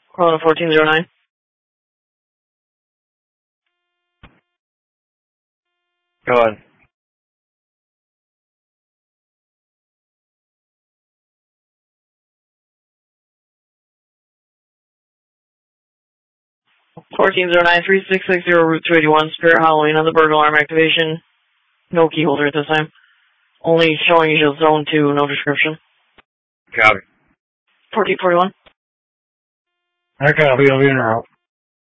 Calling 1409. Go ahead. Route 281, Spirit Halloween on the burglar alarm activation. No key holder at this time. Only showing you zone 2, no description. Copy. 1441. I copy, I'll be in route.